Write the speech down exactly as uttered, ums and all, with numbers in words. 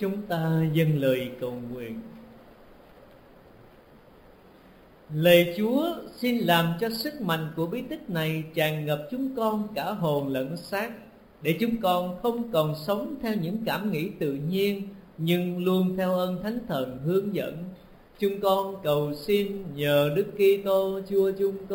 Chúng ta dâng lời cầu nguyện. Lạy Chúa, xin làm cho sức mạnh của bí tích này tràn ngập chúng con cả hồn lẫn xác, để chúng con không còn sống theo những cảm nghĩ tự nhiên, nhưng luôn theo ơn Thánh Thần hướng dẫn. Chúng con cầu xin nhờ Đức Kitô Chúa chúng con.